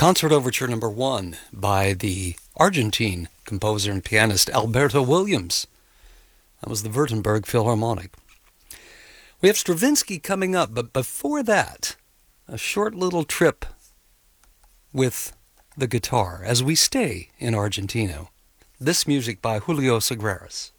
Concert Overture Number 1 by the Argentine composer and pianist Alberto Williams. That was the Württemberg Philharmonic. We have Stravinsky coming up, but before that, a short little trip with the guitar as we stay in Argentina. This music by Julio Sagreras.